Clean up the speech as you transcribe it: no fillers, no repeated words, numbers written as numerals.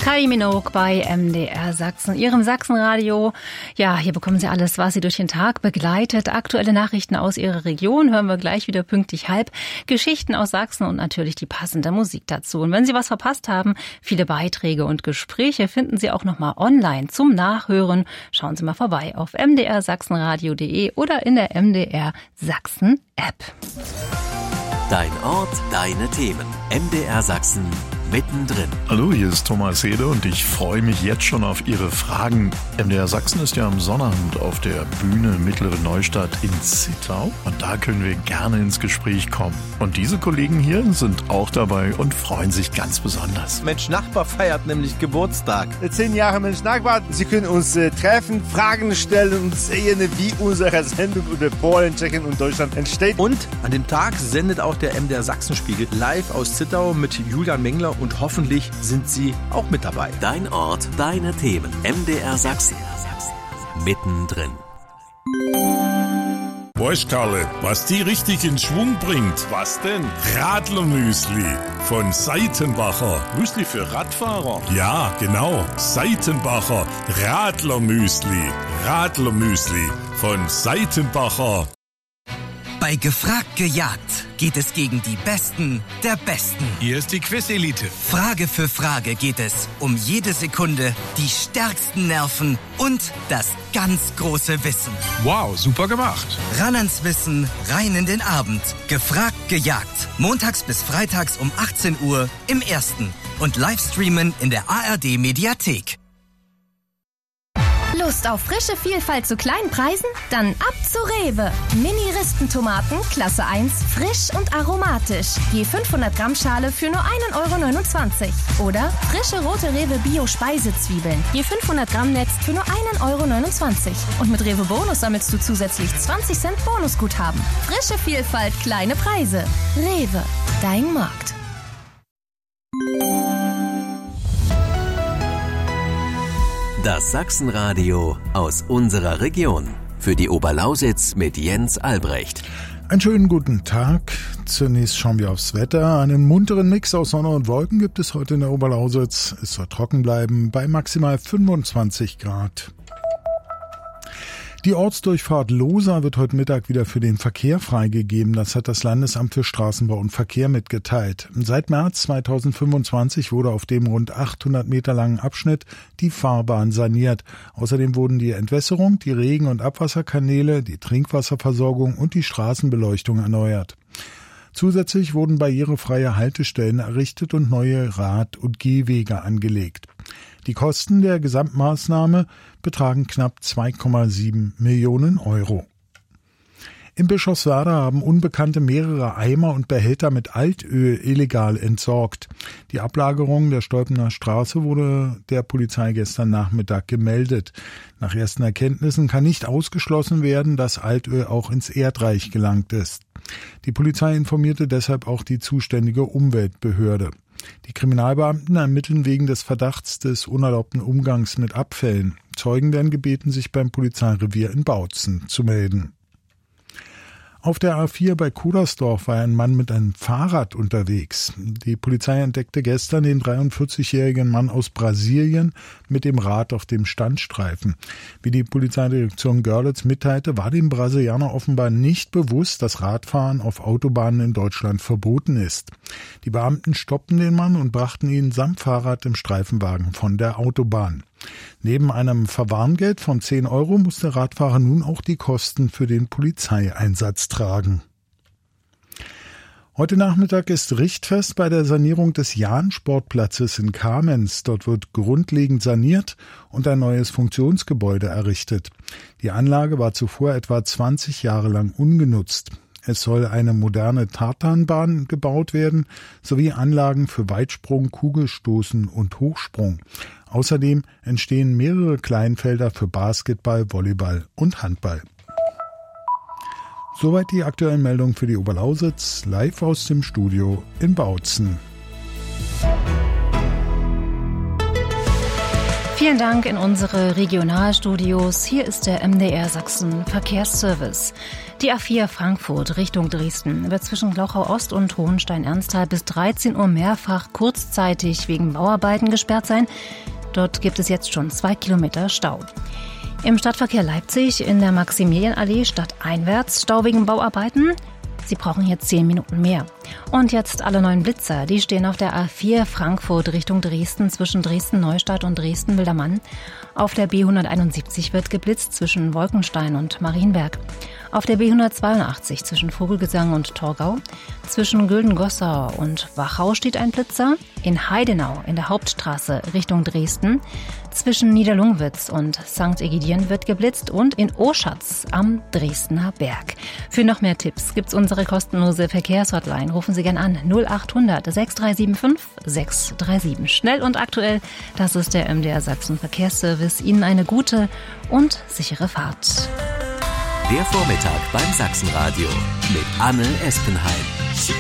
Kylie Minogue bei MDR Sachsen, Ihrem Sachsenradio. Ja, hier bekommen Sie alles, was Sie durch den Tag begleitet. Aktuelle Nachrichten aus Ihrer Region hören wir gleich wieder pünktlich 12:30. Geschichten aus Sachsen und natürlich die passende Musik dazu. Und wenn Sie was verpasst haben, viele Beiträge und Gespräche finden Sie auch nochmal online zum Nachhören. Schauen Sie mal vorbei auf mdrsachsenradio.de oder in der MDR Sachsen App. Dein Ort, deine Themen. MDR Sachsen mittendrin. Hallo, hier ist Thomas Hede und ich freue mich jetzt schon auf Ihre Fragen. MDR Sachsen ist ja am Sonnabend auf der Bühne Mittlere Neustadt in Zittau und da können wir gerne ins Gespräch kommen. Und diese Kollegen hier sind auch dabei und freuen sich ganz besonders. Mensch Nachbar feiert nämlich Geburtstag. 10 Jahre Mensch Nachbar. Sie können uns treffen, Fragen stellen und sehen, wie unsere Sendung über Polen, Tschechien und Deutschland entsteht. Und an dem Tag sendet auch der MDR Sachsenspiegel live aus Zittau mit Julian Mengler und hoffentlich sind Sie auch mit dabei. Dein Ort, deine Themen. MDR Sachsen. Mittendrin. Weißt Karle, was die richtig in Schwung bringt? Was denn? Radlermüsli von Seitenbacher. Müsli für Radfahrer? Ja, genau. Seitenbacher Radlermüsli. Radlermüsli von Seitenbacher. Bei Gefragt gejagt geht es gegen die Besten der Besten. Hier ist die Quiz-Elite. Frage für Frage geht es um jede Sekunde, die stärksten Nerven und das ganz große Wissen. Wow, super gemacht. Ran ans Wissen, rein in den Abend. Gefragt gejagt. Montags bis freitags um 18 Uhr im Ersten. Und Livestreamen in der ARD-Mediathek. Lust auf frische Vielfalt zu kleinen Preisen? Dann ab zu Rewe. Mini-Rispentomaten, Klasse 1, frisch und aromatisch. Je 500 Gramm Schale für nur 1,29 €. Oder frische rote Rewe Bio-Speisezwiebeln. Je 500 Gramm Netz für nur 1,29 €. Und mit Rewe Bonus sammelst du zusätzlich 20 Cent Bonusguthaben. Frische Vielfalt, kleine Preise. Rewe, dein Markt. Das Sachsenradio aus unserer Region. Für die Oberlausitz mit Jens Albrecht. Einen schönen guten Tag. Zunächst schauen wir aufs Wetter. Einen munteren Mix aus Sonne und Wolken gibt es heute in der Oberlausitz. Es soll trocken bleiben bei maximal 25 Grad. Die Ortsdurchfahrt Lohsa wird heute Mittag wieder für den Verkehr freigegeben. Das hat das Landesamt für Straßenbau und Verkehr mitgeteilt. Seit März 2025 wurde auf dem rund 800 Meter langen Abschnitt die Fahrbahn saniert. Außerdem wurden die Entwässerung, die Regen- und Abwasserkanäle, die Trinkwasserversorgung und die Straßenbeleuchtung erneuert. Zusätzlich wurden barrierefreie Haltestellen errichtet und neue Rad- und Gehwege angelegt. Die Kosten der Gesamtmaßnahme betragen knapp 2,7 Millionen €. In Bischofswerda haben Unbekannte mehrere Eimer und Behälter mit Altöl illegal entsorgt. Die Ablagerung der Stolpener Straße wurde der Polizei gestern Nachmittag gemeldet. Nach ersten Erkenntnissen kann nicht ausgeschlossen werden, dass Altöl auch ins Erdreich gelangt ist. Die Polizei informierte deshalb auch die zuständige Umweltbehörde. Die Kriminalbeamten ermitteln wegen des Verdachts des unerlaubten Umgangs mit Abfällen. Zeugen werden gebeten, sich beim Polizeirevier in Bautzen zu melden. Auf der A4 bei Kudersdorf war ein Mann mit einem Fahrrad unterwegs. Die Polizei entdeckte gestern den 43-jährigen Mann aus Brasilien mit dem Rad auf dem Standstreifen. Wie die Polizeidirektion Görlitz mitteilte, war dem Brasilianer offenbar nicht bewusst, dass Radfahren auf Autobahnen in Deutschland verboten ist. Die Beamten stoppten den Mann und brachten ihn samt Fahrrad im Streifenwagen von der Autobahn. Neben einem Verwarngeld von 10 € muss der Radfahrer nun auch die Kosten für den Polizeieinsatz tragen. Heute Nachmittag ist Richtfest bei der Sanierung des Jahn-Sportplatzes in Kamenz. Dort wird grundlegend saniert und ein neues Funktionsgebäude errichtet. Die Anlage war zuvor etwa 20 Jahre lang ungenutzt. Es soll eine moderne Tartanbahn gebaut werden, sowie Anlagen für Weitsprung, Kugelstoßen und Hochsprung. Außerdem entstehen mehrere Kleinfelder für Basketball, Volleyball und Handball. Soweit die aktuellen Meldungen für die Oberlausitz, live aus dem Studio in Bautzen. Vielen Dank in unsere Regionalstudios. Hier ist der MDR Sachsen Verkehrsservice. Die A4 Frankfurt Richtung Dresden wird zwischen Glauchau Ost und Hohenstein-Ernsthal bis 13 Uhr mehrfach kurzzeitig wegen Bauarbeiten gesperrt sein. Dort gibt es jetzt schon 2 Kilometer Stau. Im Stadtverkehr Leipzig in der Maximilianallee stadteinwärts Stau wegen Bauarbeiten. Sie brauchen hier 10 Minuten mehr. Und jetzt alle neuen Blitzer. Die stehen auf der A4 Frankfurt Richtung Dresden zwischen Dresden-Neustadt und Dresden-Wildermann. Auf der B171 wird geblitzt zwischen Wolkenstein und Marienberg. Auf der B182 zwischen Vogelgesang und Torgau. Zwischen Güldengossau und Wachau steht ein Blitzer. In Heidenau in der Hauptstraße Richtung Dresden. Zwischen Niederlungwitz und St. Egidien wird geblitzt und in Oschatz am Dresdner Berg. Für noch mehr Tipps gibt's unsere kostenlose Verkehrshotline. Rufen Sie gern an 0800 6375 637. Schnell und aktuell, das ist der MDR Sachsen Verkehrsservice. Ihnen eine gute und sichere Fahrt. Der Vormittag beim Sachsenradio mit Anne Espenheim.